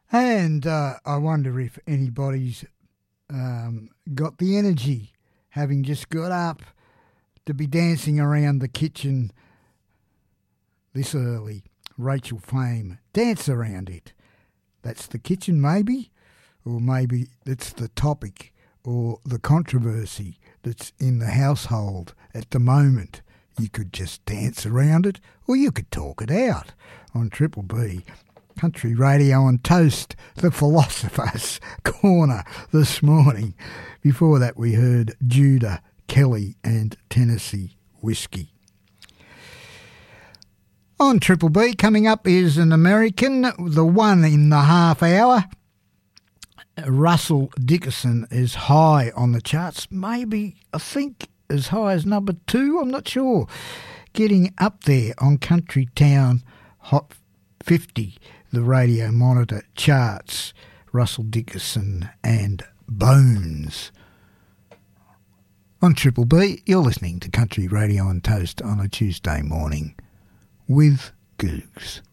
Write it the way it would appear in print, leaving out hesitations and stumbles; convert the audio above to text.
And I wonder if anybody's got the energy, having just got up, to be dancing around the kitchen this early. Rachel Fame, dance around it. That's the kitchen maybe, or maybe it's the topic or the controversy that's in the household at the moment. You could just dance around it, or you could talk it out on Triple B. Country Radio on Toast, the Philosopher's Corner this morning. Before that we heard Judah Kelly and Tennessee Whiskey. On Triple B, coming up is an American, the one in the half hour. Russell Dickerson is high on the charts, maybe, I think, as high as number 2, I'm not sure. Getting up there on Country Town Hot 50, the Radio Monitor charts. Russell Dickerson and Bones. On Triple B, you're listening to Country Radio on Toast on a Tuesday morning with Googs.